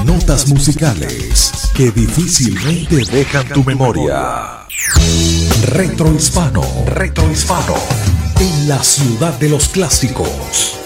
Notas musicales que difícilmente dejan tu memoria. Retrohispano, en la ciudad de los clásicos.